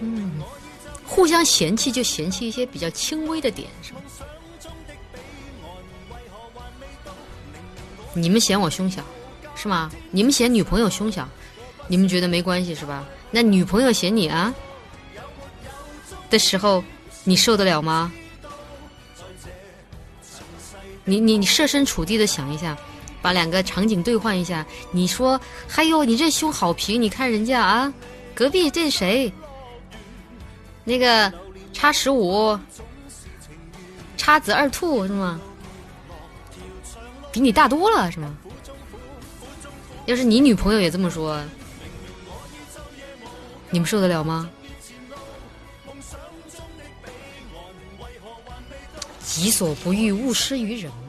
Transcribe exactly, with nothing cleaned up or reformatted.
嗯，互相嫌弃就嫌弃一些比较轻微的点，是吗？你们嫌我胸小，是吗？你们嫌女朋友胸小，你们觉得没关系是吧？那女朋友嫌你啊的时候，你受得了吗？你你你设身处地的想一下，把两个场景兑换一下。你说，还有你这胸好平，你看人家啊，隔壁这谁？那个叉十五，叉子二兔是吗？比你大多了是吗？要是你女朋友也这么说，你们受得了吗？己所不欲，勿施于人。